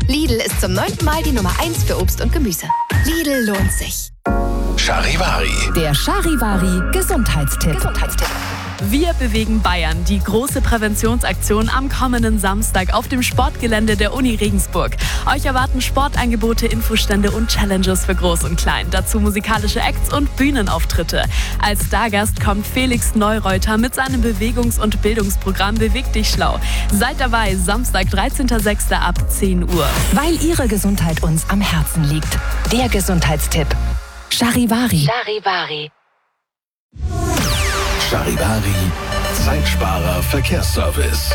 Lidl ist zum 9. Mal die Nummer 1 für Obst und Gemüse. Lidl lohnt sich. Charivari. Der Charivari Gesundheitstipp. Wir bewegen Bayern. Die große Präventionsaktion am kommenden Samstag auf dem Sportgelände der Uni Regensburg. Euch erwarten Sportangebote, Infostände und Challenges für Groß und Klein. Dazu musikalische Acts und Bühnenauftritte. Als Stargast kommt Felix Neureuter mit seinem Bewegungs- und Bildungsprogramm Beweg dich schlau. Seid dabei, Samstag, 13.06. ab 10 Uhr. Weil Ihre Gesundheit uns am Herzen liegt. Der Gesundheitstipp. Charivari. Charivari, Zeitsparer Verkehrsservice.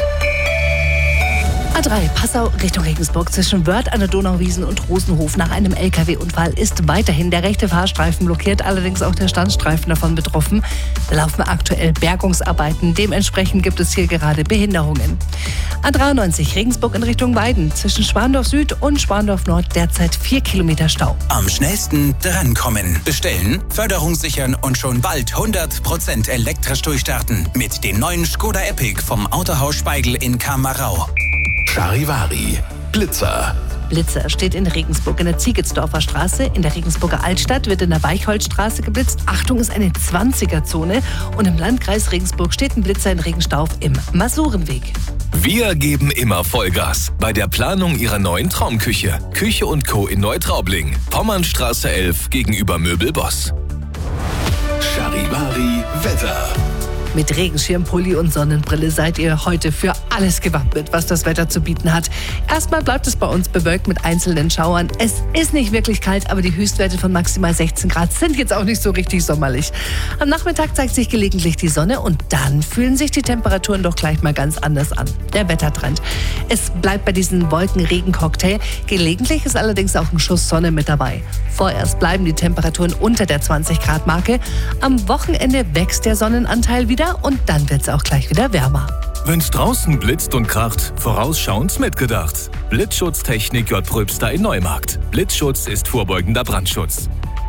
A3 Passau Richtung Regensburg zwischen Wörth an der Donauwiesen und Rosenhof nach einem LKW-Unfall ist weiterhin der rechte Fahrstreifen blockiert, allerdings auch der Standstreifen davon betroffen. Da laufen aktuell Bergungsarbeiten, dementsprechend gibt es hier gerade Behinderungen. A93 Regensburg in Richtung Weiden zwischen Schwandorf Süd und Schwandorf Nord derzeit 4 Kilometer Stau. Am schnellsten drankommen. Bestellen, Förderung sichern und schon bald 100% elektrisch durchstarten mit dem neuen Skoda Epic vom Autohaus Speigl in Kamarau. Charivari, Blitzer. Blitzer steht in Regensburg in der Ziegetsdorfer Straße. In der Regensburger Altstadt wird in der Weichholzstraße geblitzt. Achtung, ist eine 20er-Zone. Und im Landkreis Regensburg steht ein Blitzer in Regenstauf im Masurenweg. Wir geben immer Vollgas bei der Planung Ihrer neuen Traumküche. Küche & Co. in Neutraubling. Pommernstraße 11 gegenüber Möbelboss. Charivari, Wetter. Mit Regenschirm, Pulli und Sonnenbrille seid ihr heute für alles gewappnet, was das Wetter zu bieten hat. Erstmal bleibt es bei uns bewölkt mit einzelnen Schauern. Es ist nicht wirklich kalt, aber die Höchstwerte von maximal 16 Grad sind jetzt auch nicht so richtig sommerlich. Am Nachmittag zeigt sich gelegentlich die Sonne und dann fühlen sich die Temperaturen doch gleich mal ganz anders an. Der Wettertrend. Es bleibt bei diesem Wolken-Regen-Cocktail. Gelegentlich ist allerdings auch ein Schuss Sonne mit dabei. Vorerst bleiben die Temperaturen unter der 20-Grad-Marke. Am Wochenende wächst der Sonnenanteil wieder und dann wird es auch gleich wieder wärmer. Wenn's draußen blitzt und kracht, vorausschauend mitgedacht. Blitzschutztechnik J. Pröbster in Neumarkt. Blitzschutz ist vorbeugender Brandschutz.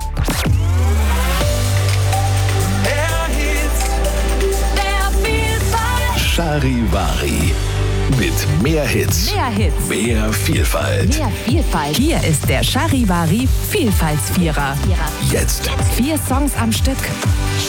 Charivari. Mit mehr Hits. Mehr Vielfalt. Hier ist der Charivari Vielfaltsvierer. Jetzt. 4 Songs am Stück.